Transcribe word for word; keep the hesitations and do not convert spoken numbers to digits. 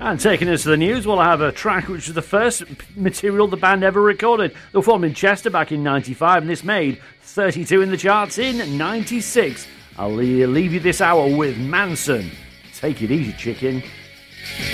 And taking us to the news, we'll have a track which was the first material the band ever recorded. They were formed in Chester back in ninety-five, and this made thirty-two in the charts in ninety-six. I'll leave you this hour with Manson. Take it easy, chicken.